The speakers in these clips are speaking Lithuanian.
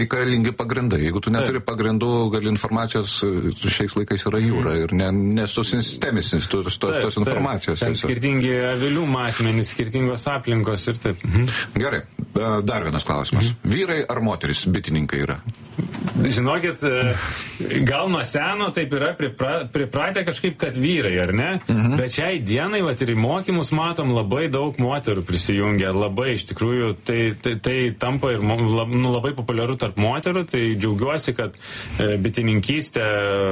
reikalingi pagrindai. Jeigu tu neturi pagrindų, gali informacijos šiais laikais yra jūra ir nesusisteminis tos informacijos. Ten skirtingi avilių matmenys, skirtingos aplinkos ir taip. Gerai, dar vienas klausimas. Vyrai ar moteris bitininkai yra? Žinokit, gal nuo seno taip yra pripratę kažkaip, kad vyrai, ar ne? Bet šiai dienai, vat, ir į mokymus matom, labai daug moterų prisijungia. Labai, iš tikrųjų, tai tampa ir labai populiaru tarp moterų. Tai džiaugiuosi, kad bitininkystė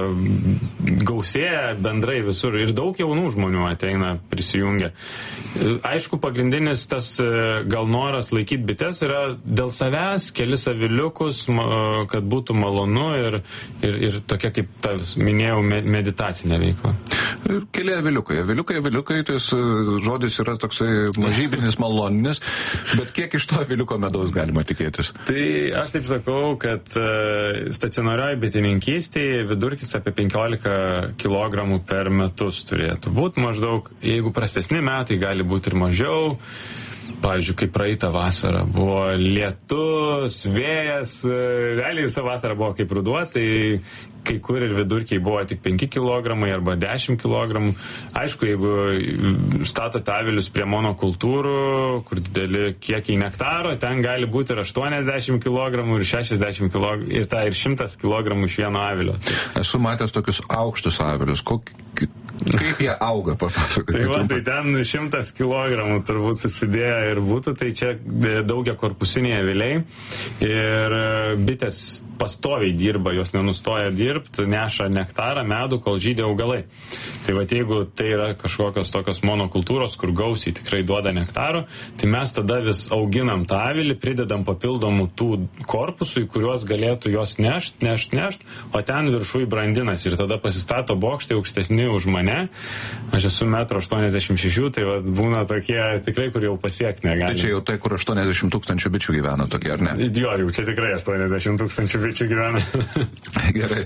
gausėja bendrai visur. Ir daug jaunų žmonių ateina, prisijungia. Aišku, pagrindinis tas gal noras laikyti bites yra dėl savęs, kelis aviliukus, kad būtų malonu ir tokia, kaip tas minėjau, meditacinė veikla. Keli aviliukai. Aviliukai, tai žodis yra toksai mažybinis, maloninis, bet kiek iš to aviliuko medaus galima tikėtis? Tai aš taip sakau, kad stacionarioje bitininkystėje vidurkis apie 15 kg per metus turėtų būti. Maždaug, jeigu prastesni metai, gali būti ir mažiau. Pavyzdžiui, kaip praeitą vasarą buvo lietus, vėjas, realiai visą vasarą buvo kaip ruduo, tai kai kur ir vidurkiai buvo tik 5 kg arba 10 kg. Aišku, jeigu statote avilius prie monokultūrų, kur dideli kiekiai nektaro, ten gali būti ir 80 kg, ir 60 kg, ir 100 kg iš vieno avilio. Esu matęs tokius aukštus avilius. Kaip jie auga, papasakoti? Tai ten 100 kg turbūt susidėję ir būtų, tai čia daugia korpusiniai aviliai ir bitės pastoviai dirba, jos nenustoja dirbti, neša nektarą, medų, kol žydė augalai. Tai va, jeigu tai yra kažkokios tokios monokultūros, kur gausiai tikrai duoda nektaro, tai mes tada vis auginam tą avilį, pridedam papildomų tų korpusų, į kuriuos galėtų jos nešt, o ten viršui brandinas ir tada pasistato bokštai aukštesni už mane. Aš esu 1,86 m, tai va, būna tokie tikrai, kur jau pasiekti negali. Tai čia jau tai, kur 80 000 bičių gyvena tokie, ar ne? Jo, jau čia tikrai 80 000 bičių gyvena. Gerai.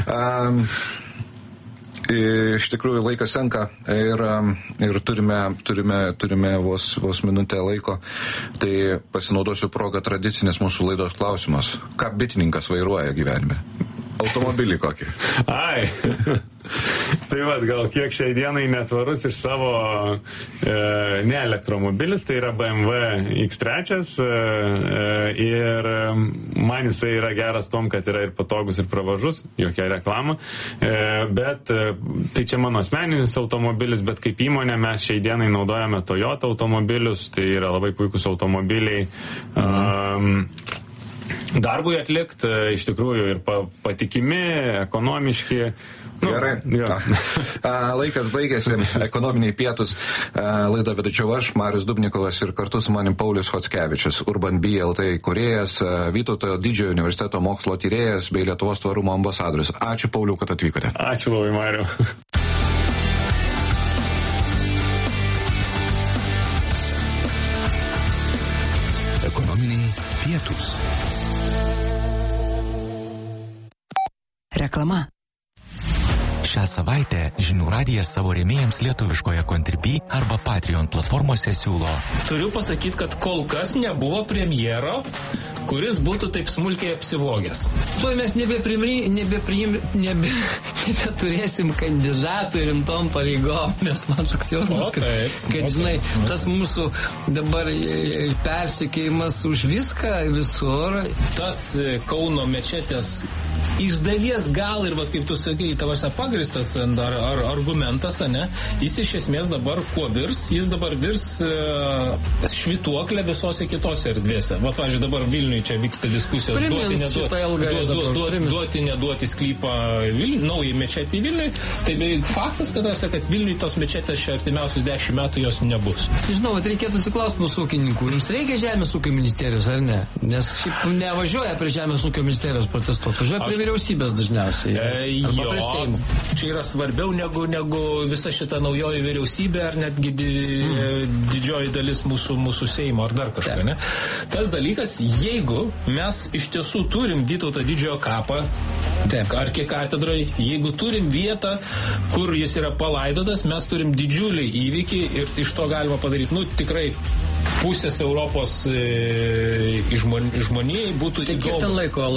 Iš tikrųjų laikas senka ir turime vos minutę laiko. Tai pasinaudosiu progą, tradicinis mūsų laidos klausimas. Ką bitininkas vairuoja gyvenime? Automobilį kokį? Ai, tai va, gal kiek šiai dienai netvarus iš savo ne elektromobilis, tai yra BMW X3 ir man jisai yra geras tom, kad yra ir patogus, ir pravažus, jokia reklama, bet tai čia mano asmeninis automobilis, bet kaip įmonė mes šiai dienai naudojame Toyota automobilius, tai yra labai puikus automobiliai. Darbui atlikti, iš tikrųjų, ir patikimi, ekonomiški. Gerai. Laikas baigėsi, ekonominiai pietus. Laidą vedžiau aš, Marius Dubnikovas, ir kartu su manim Paulius Chockevičius, Urban Bee LT kūrėjas, Vytauto Didžiojo universiteto mokslo tyrėjas bei Lietuvos tvarumo ambasadorius. Ačiū, Pauliau, kad atvykote. Ačiū labai, Mariu. Ekonominiai pietus. Reklama. Šią savaitę Žinių radijas savo rėmėjams lietuviškoje Contribui arba Patreon platformose siūlo. Turiu pasakyti, kad kol kas nebuvo premjero, kuris būtų taip smulkiai apsivogęs. Tuoj mes nebeturėsim kandidatų rimtom pareigom, nes man toks jausmas, kad žinai, tas mūsų dabar persekėjimas už viską visur. Tas Kauno mečetės iš dalies gal ir, vat, kaip tu sakai, tavasa pagristas ar argumentas, ne? Jis iš esmės dabar kuo virs? Jis dabar virs švytuoklę visose kitose erdvėse. Va, pavyzdžiui, dabar Vilniui čia vyksta diskusijos duoti, neduoti sklypą naujai mečetį Vilniui. Tai beveik faktas, kad Vilniui tos mečetės čia artimiausius 10 metų jos nebus. Žinau, reikėtų atsiklausti mūsų ūkininkų. Jums reikia Žemės ūkio ministerijos, ar ne? Nes šiaip nevažiuoja prie Žemės ūkio ministerijos protestuoti. Važiuoja prie vyriausybės dažniausiai. Čia yra svarbiau negu visa šita naujoji vyriausybė ar netgi didžioji dalis mūsų Seimo ar dar kažką, ne? Tas dalykas, jeigu mes iš tiesų turim Vytauto Didžiojo kapą, arkikatedrai, jeigu turim vietą, kur jis yra palaidotas, mes turim didžiulį įvykį ir iš to galima padaryti, tikrai pusės Europos žmonijai būtų Tai kiek ten laiko